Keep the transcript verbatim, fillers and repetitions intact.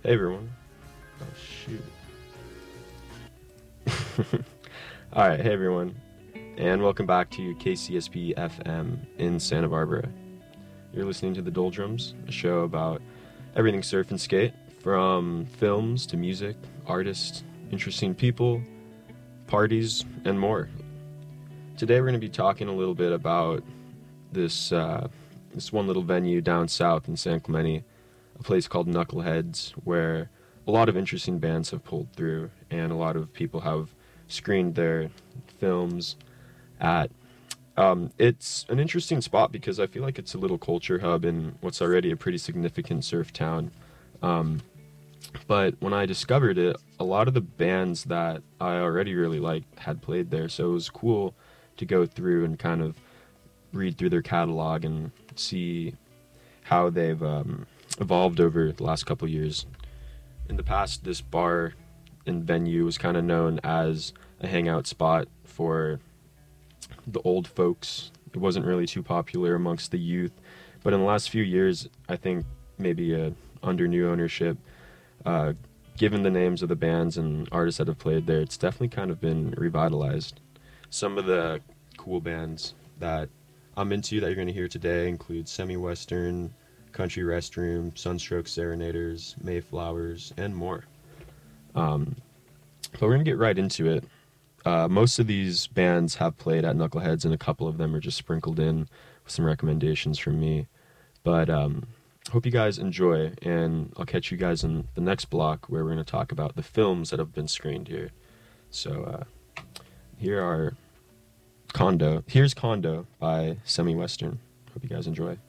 Hey everyone. Oh shoot. Alright, hey everyone. And welcome back to K C S P F M in Santa Barbara. You're listening to The Doldrums, a show about everything surf and skate, from films to music, artists, interesting people, parties, and more. Today we're going to be talking a little bit about this uh, this one little venue down south in San Clemente, a place called Knuckleheads, where a lot of interesting bands have pulled through and a lot of people have screened their films at. Um, it's an interesting spot because I feel like it's a little culture hub in what's already a pretty significant surf town. Um, but when I discovered it, a lot of the bands that I already really liked had played there, so it was cool to go through and kind of read through their catalog and see how they've um, evolved over the last couple years. In the past, this bar and venue was kind of known as a hangout spot for the old folks. It wasn't really too popular amongst the youth, but in the last few years, I think maybe uh, under new ownership, uh, given the names of the bands and artists that have played there, it's definitely kind of been revitalized. Some of the cool bands that I'm into that you're going to hear today include Semi-Western, Country Restroom, Sunstroke Serenaders, Mayflowers, and more. Um, but we're going to get right into it. Uh, most of these bands have played at Knuckleheads, and a couple of them are just sprinkled in with some recommendations from me. But um, hope you guys enjoy, and I'll catch you guys in the next block where we're going to talk about the films that have been screened here. So uh, here are Condo. Here's Condo by Semi-Western. Hope you guys enjoy.